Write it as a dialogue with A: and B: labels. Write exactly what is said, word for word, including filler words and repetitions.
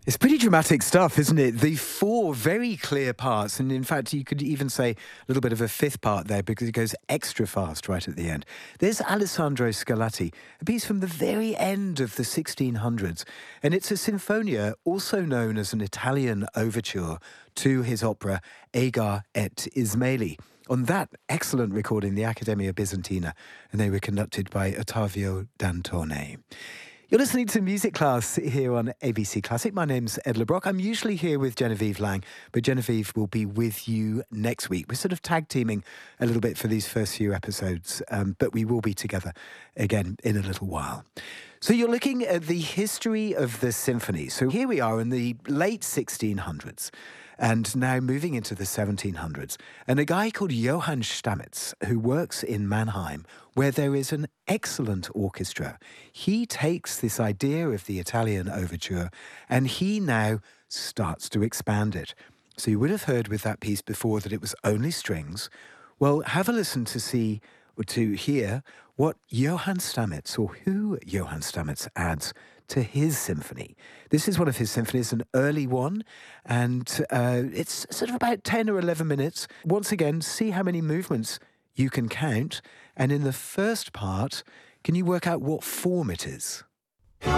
A: It's pretty dramatic stuff, isn't it? The four very clear parts, and in fact, you could even say a little bit of a fifth part there because it goes extra fast right at the end. There's Alessandro Scarlatti, a piece from the very end of the sixteen hundreds, and it's a sinfonia, also known as an Italian overture to his opera Agar et Ismaili. On that excellent recording, the Accademia Bizantina, and they were conducted by Ottavio Dantone. You're listening to Music Class here on A B C Classic. My name's Ed LeBrock. I'm usually here with Genevieve Lang, but Genevieve will be with you next week. We're sort of tag teaming a little bit for these first few episodes, um, but we will be together again in a little while. So you're looking at the history of the symphony. So here we are in the late sixteen hundreds. And now moving into the seventeen hundreds. And a guy called Johann Stamitz, who works in Mannheim, where there is an excellent orchestra. He takes this idea of the Italian overture and he now starts to expand it. So you would have heard with that piece before that it was only strings. Well, have a listen to see, or to hear, what Johann Stamitz, or who Johann Stamitz adds to his symphony. This is one of his symphonies, an early one, and uh, it's sort of about ten or eleven minutes. Once again, see how many movements you can count, and in the first part, can you work out what form it is?